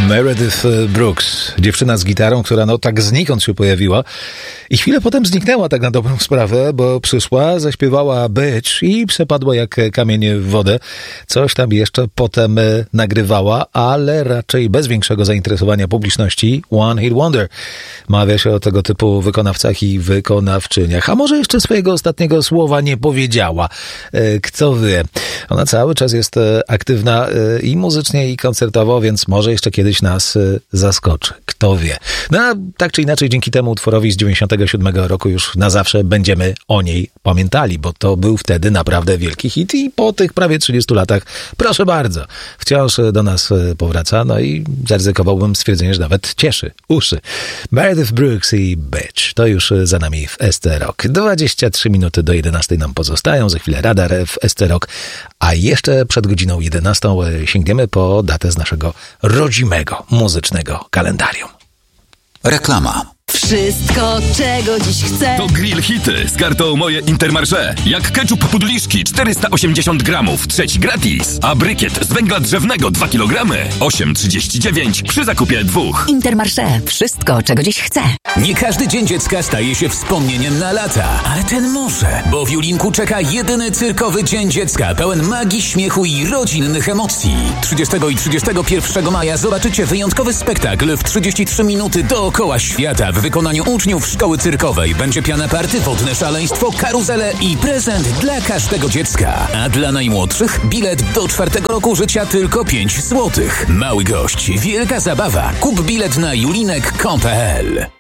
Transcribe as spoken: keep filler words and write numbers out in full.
Meredith Brooks, dziewczyna z gitarą, która no tak znikąd się pojawiła i chwilę potem zniknęła tak na dobrą sprawę, bo przyszła, zaśpiewała Bitch i przepadła jak kamień w wodę. Coś tam jeszcze potem nagrywała, ale raczej bez większego zainteresowania publiczności. One Hit Wonder. Mawia się o tego typu wykonawcach i wykonawczyniach. A może jeszcze swojego ostatniego słowa nie powiedziała. Kto wie. Ona cały czas jest aktywna i muzycznie, i koncertowo, więc może jeszcze kiedyś nas zaskoczy. Kto wie. No a tak czy inaczej dzięki temu utworowi z dziewięćdziesiątego siódmego roku już na zawsze będziemy o niej pamiętali, bo to był wtedy naprawdę wielki hit i po tych prawie trzydziestu latach, proszę bardzo, wciąż do nas powraca, no i zaryzykowałbym stwierdzenie, że nawet cieszy uszy. Meredith Brooks i Bitch. To już za nami w S T Rock. dwadzieścia trzy minuty do jedenastej nam pozostają, za chwilę radar w S T Rock, a jeszcze przed godziną jedenastą sięgniemy po datę z naszego rodzimego muzycznego kalendarium. Reklama. Wszystko, czego dziś chcę. To grill hity z kartą Moje Intermarché. Jak ketchup pudliszki czterysta osiemdziesiąt gramów, trzeci gratis. A brykiet z węgla drzewnego dwa kilogramy, osiem trzydzieści dziewięć przy zakupie dwóch. Intermarché. Wszystko, czego dziś chcę. Nie każdy dzień dziecka staje się wspomnieniem na lata, ale ten może, bo w Julinku czeka jedyny cyrkowy Dzień Dziecka, pełen magii, śmiechu i rodzinnych emocji. trzydziestego i trzydziestego pierwszego maja zobaczycie wyjątkowy spektakl w trzydzieści trzy minuty dookoła świata w wykonaniu uczniów szkoły cyrkowej. Będzie piana party, wodne szaleństwo, karuzele i prezent dla każdego dziecka. A dla najmłodszych bilet do czwartego roku życia tylko pięć złotych. Mały gość, wielka zabawa. Kup bilet na julinek kropka com kropka pe el.